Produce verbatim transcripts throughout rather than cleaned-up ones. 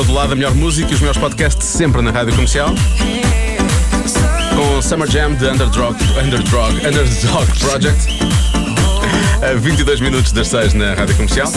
Do lado da melhor música e os melhores podcasts sempre na Rádio Comercial. Com Summer Jam de Underdog, Underdog, Underdog Project. A vinte e dois minutos das seis na Rádio Comercial.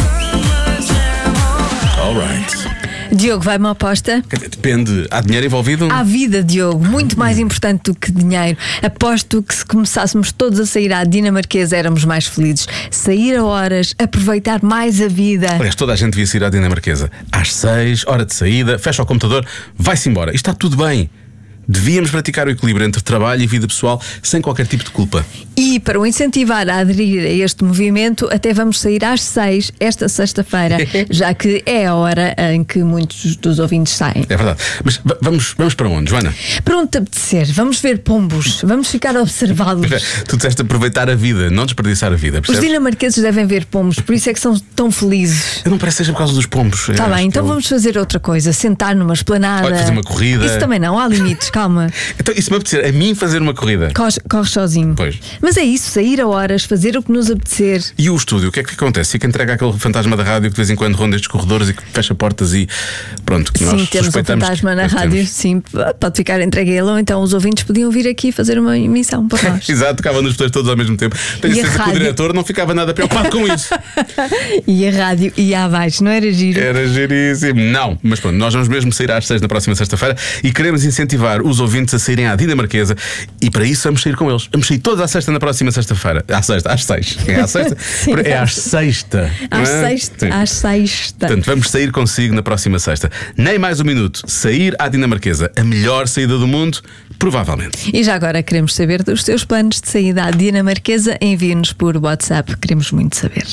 Alright. Diogo, vai uma aposta? Depende. Há dinheiro envolvido? Há vida, Diogo, muito mais importante do que dinheiro. Aposto que se começássemos todos a sair à dinamarquesa éramos mais felizes. Sair a horas, aproveitar mais a vida. Aliás, toda a gente devia sair à dinamarquesa. Às seis, hora de saída, fecha o computador, vai-se embora. E está tudo bem. Devíamos praticar o equilíbrio entre trabalho e vida pessoal sem qualquer tipo de culpa. E para o incentivar a aderir a este movimento, até vamos sair às seis esta sexta-feira, já que é a hora em que muitos dos ouvintes saem. É verdade. Mas vamos, vamos para onde, Joana? Para onde te apetecer, vamos ver pombos, vamos ficar a observá-los. Tu disseste aproveitar a vida, não desperdiçar a vida, percebes? Os dinamarqueses devem ver pombos, por isso é que são tão felizes. Eu não parece que seja por causa dos pombos. Está bem, então eu... vamos fazer outra coisa, sentar numa esplanada. Pode fazer uma corrida. Isso também não, há limites. Calma. Então, isso me apetecer a mim fazer uma corrida. Corre, corre sozinho. Pois. Mas é isso, sair a horas, fazer o que nos apetecer. E o estúdio, o que é que acontece? Fica entregue àquele fantasma da rádio que de vez em quando ronda estes corredores e que fecha portas e pronto. Que sim, nós temos um fantasma que... na rádio, temos. Sim, pode ficar entregue a ele, ou então os ouvintes podiam vir aqui fazer uma emissão para nós. Exato, tocavam-nos os todos ao mesmo tempo. Tenho certeza que o diretor não ficava nada preocupado com isso. E a rádio ia abaixo, não era giro? Era giríssimo. Não, mas pronto, nós vamos mesmo sair às seis na próxima sexta-feira e queremos incentivar os ouvintes a saírem à dinamarquesa e para isso vamos sair com eles. Vamos sair todos à sexta na próxima sexta-feira. À sexta, às seis. É à sexta? Sim, é às sexta. Às é? sexta. Às sexta. Portanto, vamos sair consigo na próxima sexta. Nem mais um minuto. Sair à dinamarquesa. A melhor saída do mundo, provavelmente. E já agora queremos saber dos teus planos de saída à dinamarquesa. Envie-nos por WhatsApp. Queremos muito saber.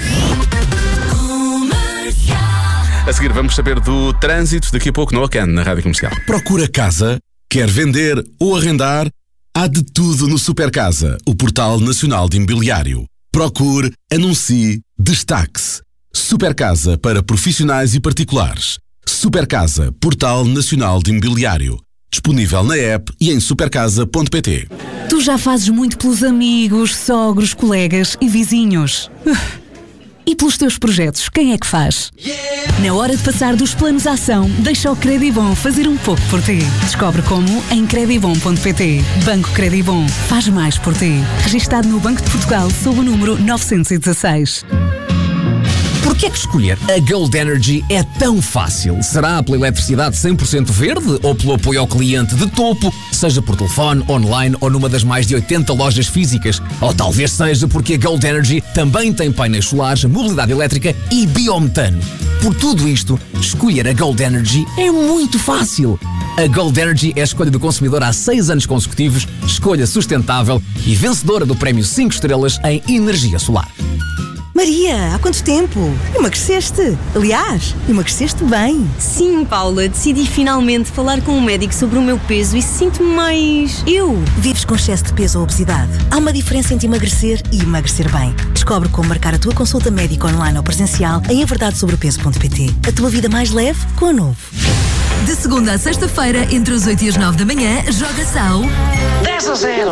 A seguir vamos saber do trânsito daqui a pouco no Ocan, na Rádio Comercial. Procura casa? Quer vender ou arrendar? Há de tudo no Supercasa, o portal nacional de imobiliário. Procure, anuncie, destaque-se. Supercasa para profissionais e particulares. Supercasa, portal nacional de imobiliário. Disponível na app e em supercasa ponto pt. Tu já fazes muito pelos amigos, sogros, colegas e vizinhos. E pelos teus projetos, quem é que faz? Yeah! Na hora de passar dos planos à ação, deixa o Credibom fazer um pouco por ti. Descobre como em credibom ponto pt. Banco Credibom faz mais por ti. Registado no Banco de Portugal sob o número novecentos e dezasseis. Porquê é que escolher a Gold Energy é tão fácil? Será pela eletricidade cem por cento verde ou pelo apoio ao cliente de topo, seja por telefone, online ou numa das mais de oitenta lojas físicas? Ou talvez seja porque a Gold Energy também tem painéis solares, mobilidade elétrica e biometano. Por tudo isto, escolher a Gold Energy é muito fácil. A Gold Energy é a escolha do consumidor há seis anos consecutivos, escolha sustentável e vencedora do prémio cinco estrelas em energia solar. Maria, há quanto tempo? Emagreceste. Aliás, emagreceste bem. Sim, Paula, decidi finalmente falar com um médico sobre o meu peso e sinto-me mais eu. Vives com excesso de peso ou obesidade? Há uma diferença entre emagrecer e emagrecer bem. Descobre como marcar a tua consulta médica online ou presencial em a verdade sobre o peso ponto pt. A tua vida mais leve com a Novo. De segunda a sexta-feira, entre as oito e as nove da manhã, joga-se ao dez a zero.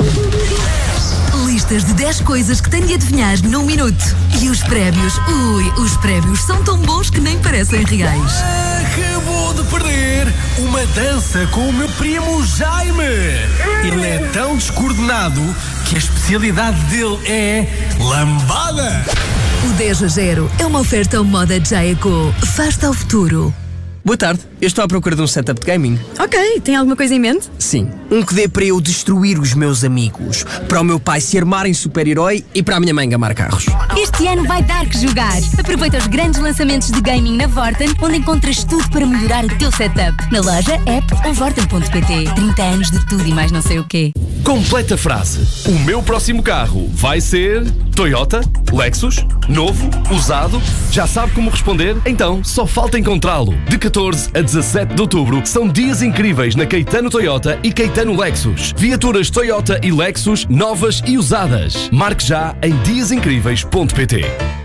Listas de dez coisas que tem de adivinhar num minuto. E os prémios, ui, os prémios são tão bons que nem parecem reais. Acabou de perder uma dança com o meu primo Jaime. Ele é tão descoordenado que a especialidade dele é lambada. O dez a zero é uma oferta moda Jaico. Faz-te ao futuro. Boa tarde, eu estou à procura de um setup de gaming. Ok, tem alguma coisa em mente? Sim, um que dê para eu destruir os meus amigos, para o meu pai se armar em super-herói e para a minha mãe gamar carros. Este ano vai dar que jogar. Aproveita os grandes lançamentos de gaming na Vorten, onde encontras tudo para melhorar o teu setup. Na loja, app ou vorten ponto pt. trinta anos de tudo e mais não sei o quê. Completa a frase. O meu próximo carro vai ser Toyota, Lexus, novo, usado. Já sabe como responder? Então só falta encontrá-lo. De catorze a dezassete de outubro são dias incríveis na Caetano Toyota e Caetano Lexus. Viaturas Toyota e Lexus novas e usadas. Marque já em dias incríveis ponto pt.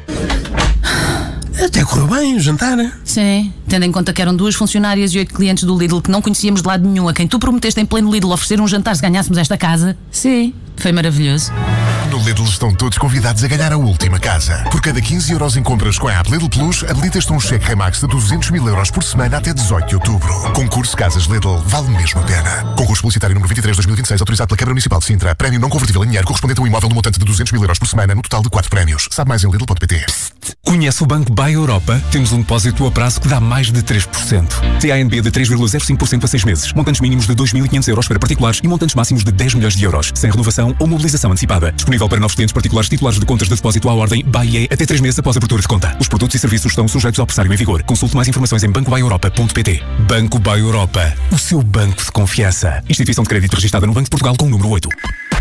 Até correu bem o jantar, né? Sim, tendo em conta que eram duas funcionárias e oito clientes do Lidl que não conhecíamos de lado nenhum, a quem tu prometeste em pleno Lidl oferecer um jantar se ganhássemos esta casa. Sim, foi maravilhoso. No Lidl estão todos convidados a ganhar a última casa. Por cada quinze euros em compras com a app Lidl Plus, habilitas-te um cheque Remax de duzentos mil euros por semana até dezoito de outubro. Concurso Casas Lidl, vale mesmo a pena. Concurso publicitário número vinte e três barra dois mil e vinte e seis, autorizado pela Câmara Municipal de Sintra. Prémio não convertível em dinheiro correspondente a um imóvel no montante de duzentos mil euros por semana, no total de quatro prémios. Sabe mais em Lidl ponto pt. Conhece o Banco Buy Europa? Temos um depósito a prazo que dá mais de três por cento. T A N B de três vírgula zero cinco por cento a seis meses. Montantes mínimos de dois mil e quinhentos euros para particulares e montantes máximos de dez milhões de euros. Sem renovação ou mobilização antecipada. Disponível para novos clientes particulares titulares de contas de depósito à ordem B I E até três meses após a abertura de conta. Os produtos e serviços estão sujeitos ao pressário em vigor. Consulte mais informações em banco buy europa ponto pt. Banco Buy Europa. O seu banco de confiança. Instituição de crédito registrada no Banco de Portugal com o número oito.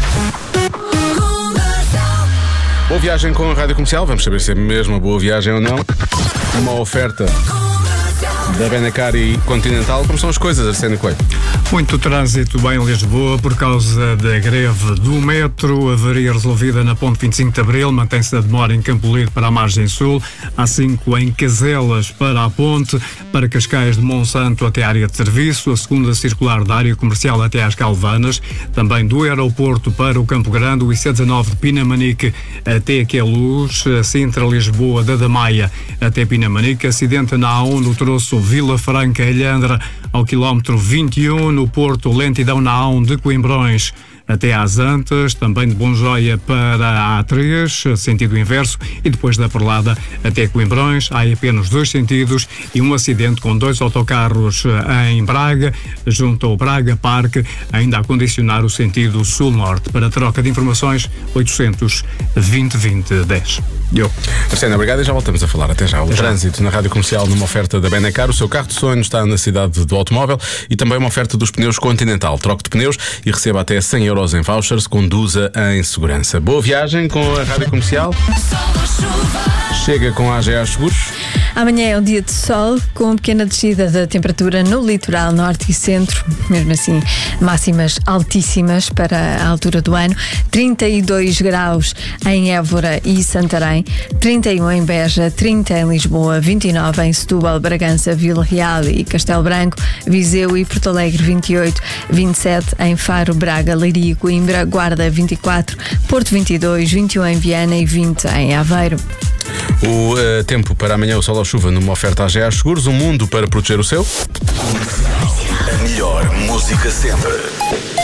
Boa viagem com a Rádio Comercial. Vamos saber se é mesmo uma boa viagem ou não. Uma oferta da Benacar e Continental. Como são as coisas, Arsênio Coelho? Muito trânsito bem em Lisboa por causa da greve do metro. Avaria resolvida na ponte vinte e cinco de Abril. Mantém-se a demora em Campo Lido para a margem sul. A cinco em Caselas para a ponte. Para Cascais de Monsanto até a área de serviço. A segunda circular da área comercial até às Calvanas. Também do aeroporto para o Campo Grande. O I C dezanove de Pinamanique até Queluz. A Sintra-Lisboa da Damaia até Pinamanique. Acidente na A um no troço Vila Franca Alhandra ao quilómetro vinte e um. No Porto, lentidão na A um de Coimbrões até às Antas, também de Bonjoia para a A três, sentido inverso, e depois da Perlada até Coimbrões. Há apenas dois sentidos e um acidente com dois autocarros em Braga, junto ao Braga Parque, ainda a condicionar o sentido sul-norte. Para troca de informações, oitocentos vinte vinte dez. Eu. Arsênio, obrigado e já voltamos a falar. Até já. O trânsito na Rádio Comercial numa oferta da Benacar. O seu carro de sonho está na cidade do automóvel e também uma oferta dos pneus Continental. Troque de pneus e receba até cem euros em vouchers. Conduza em segurança. Boa viagem com a Rádio Comercial. Chega com a A G A Seguros. Amanhã é um dia de sol, com pequena descida da temperatura no litoral norte e centro, mesmo assim máximas altíssimas para a altura do ano. trinta e dois graus em Évora e Santarém, trinta e um em Beja, trinta em Lisboa, vinte e nove em Setúbal, Bragança, Vila Real e Castelo Branco, Viseu e Porto Alegre vinte e oito, vinte e sete em Faro, Braga, Leiria e Coimbra, Guarda vinte e quatro, Porto vinte e dois, vinte e um em Viana e vinte em Aveiro. O uh, tempo para amanhã, o sol ou chuva numa oferta A G A Seguros, um mundo para proteger o seu. A melhor música sempre.